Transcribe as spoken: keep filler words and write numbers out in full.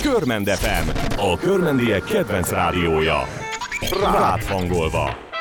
Körmend ef em, a körmendiek kedvenc rádiója. Rád hangolva.